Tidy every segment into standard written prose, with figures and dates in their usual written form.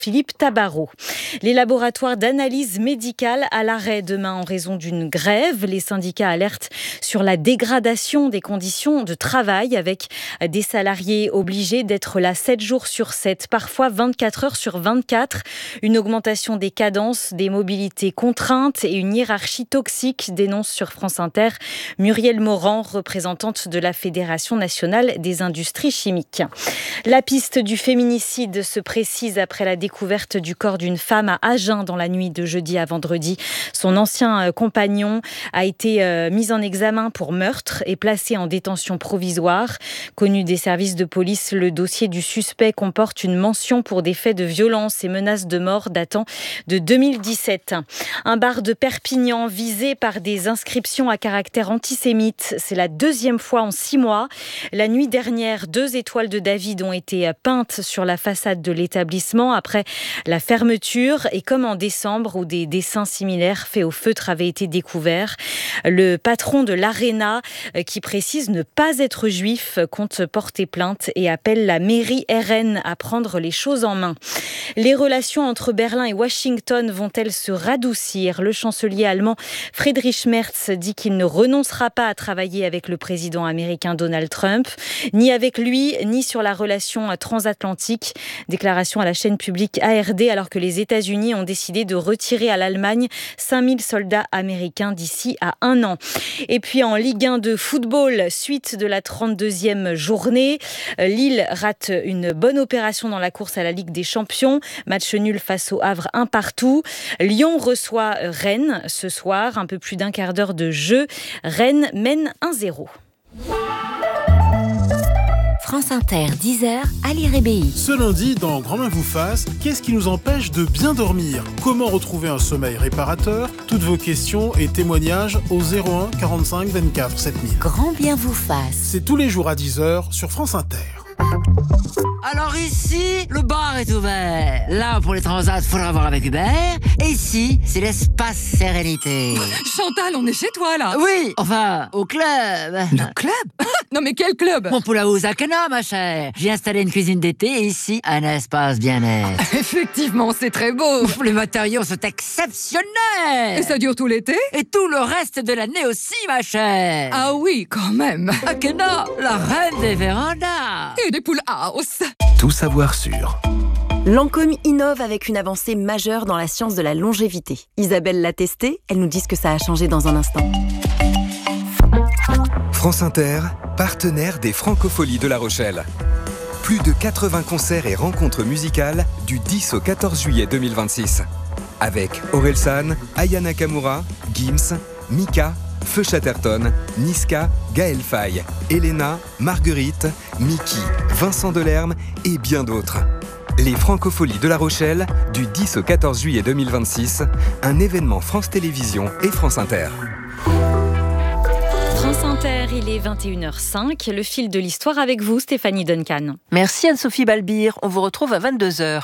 Philippe Tabarot. Les laboratoires d'analyse médicale à l'arrêt demain en raison d'une grève. Les syndicats alertent sur la dégradation des conditions de travail avec des salariés obligés d'être là 7 jours sur 7, parfois 24 heures sur 24. Une augmentation des cadences, des mobilités contraintes et une hiérarchie toxique, dénonce sur France Inter Muriel Morand, représentante de la Fédération nationale des industries chimiques. La piste du féminicide se précise après la découverte du corps d'une femme à Agen dans la nuit de jeudi à vendredi. Son ancien compagnon a été mis en examen pour meurtre et placé en détention provisoire. Connu des services de police, le dossier du suspect comporte une mention pour des faits de violence et menaces de mort datant de 2017. Un bar de Perpignan visé par des inscriptions à caractère antisémite. C'est la deuxième fois en 6 mois. La nuit dernière, 2 étoiles de David ont été peintes sur la façade de l'établissement après la fermeture et comme en décembre où des dessins similaires faits au feutre avaient été découverts. Le patron de l'Arena, qui précise ne pas être juif, compte porter plainte et appelle la mairie RN à prendre les choses en main. Les relations entre Berlin et Washington vont-elles se radoucir ? Le chancelier allemand Friedrich Merz dit qu'il ne renoncera pas à travailler avec le président américain Donald Trump, ni avec lui, ni sur la relation transatlantique. Déclaration à la chaîne publique ARD alors que les États-Unis ont décidé de retirer à l'Allemagne 5000 soldats américains d'ici à 1 an. Et puis en Ligue 1 de football, suite de la 32e journée, Lille rate une bonne opération dans la course à la Ligue des Champions. Match nul face au Havre 1-1. Lyon reçoit Rennes ce soir, un peu plus d'un quart d'heure de jeu. Rennes mène 1-0. France Inter, 10h, Ali Rébéi. Ce lundi, dans Grand Main vous fasse, qu'est-ce qui nous empêche de bien dormir ? Comment retrouver un sommeil réparateur ? Toutes vos questions et témoignages au 01 45 24 7000. Grand bien vous fasse. C'est tous les jours à 10h sur France Inter. Alors ici, le bar est ouvert. Là, pour les transats, faudra voir avec Hubert. Et ici, c'est l'espace sérénité. Chantal, on est chez toi, là. Oui, enfin, au club. Le club ? Non, mais quel club ? Mon Poulaouz à Cana, ma chère. J'ai installé une cuisine d'été et ici, un espace bien-être. Effectivement, c'est très beau. Les matériaux sont exceptionnels. Et ça dure tout l'été ? Et tout le reste de l'année aussi, ma chère. Ah oui, quand même. Akena, la reine des vérandas. Et des poules house. Tout savoir sur. Lancôme innove avec une avancée majeure dans la science de la longévité. Isabelle l'a testé, elle nous dit ce que ça a changé dans un instant. France Inter, partenaire des Francopholies de La Rochelle. Plus de 80 concerts et rencontres musicales du 10 au 14 juillet 2026. Avec Orelsan, Aya Nakamura, Gims, Mika, Feu Chatterton, Niska, Gaël Faye, Elena, Marguerite, Mickey, Vincent Delerme et bien d'autres. Les Francopholies de La Rochelle, du 10 au 14 juillet 2026, un événement France Télévisions et France Inter. France Inter, il est 21h05, le fil de l'histoire avec vous, Stéphanie Duncan. Merci Anne-Sophie Balbir, on vous retrouve à 22h.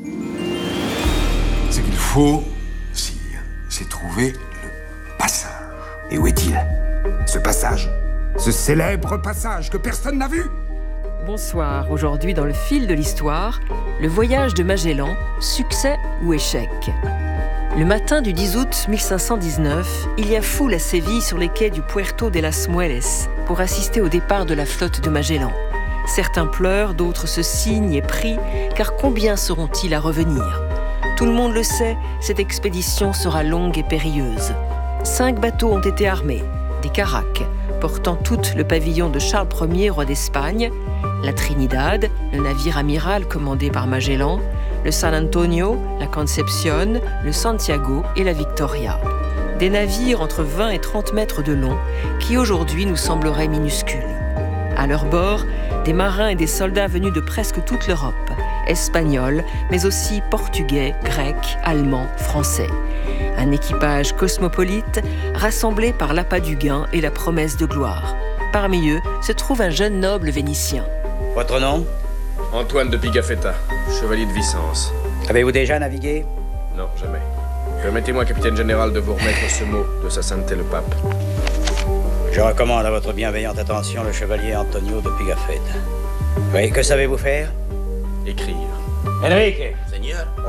Ce qu'il faut aussi, c'est trouver le passage. Et où est-il ? Ce passage ? Ce célèbre passage que personne n'a vu ? Bonsoir, aujourd'hui dans le fil de l'histoire, le voyage de Magellan, succès ou échec ? Le matin du 10 août 1519, il y a foule à Séville sur les quais du Puerto de las Mueles pour assister au départ de la flotte de Magellan. Certains pleurent, d'autres se signent et prient, car combien seront-ils à revenir ? Tout le monde le sait, cette expédition sera longue et périlleuse. 5 bateaux ont été armés, des caracs, portant toutes le pavillon de Charles Ier, roi d'Espagne, la Trinidad, le navire amiral commandé par Magellan, le San Antonio, la Concepción, le Santiago et la Victoria. Des navires entre 20 et 30 mètres de long qui aujourd'hui nous sembleraient minuscules. À leur bord, des marins et des soldats venus de presque toute l'Europe, espagnols, mais aussi portugais, grecs, allemands, français. Un équipage cosmopolite rassemblé par l'appât du gain et la promesse de gloire. Parmi eux se trouve un jeune noble vénitien. Votre nom ? Antoine de Pigafetta, chevalier de Vicence. Avez-vous déjà navigué ? Non, jamais. Permettez-moi, capitaine général, de vous remettre ce mot de sa sainteté le pape. Je recommande à votre bienveillante attention le chevalier Antonio de Pigafetta. Oui, que savez-vous faire ? Écrire. Enrique ! Seigneur ?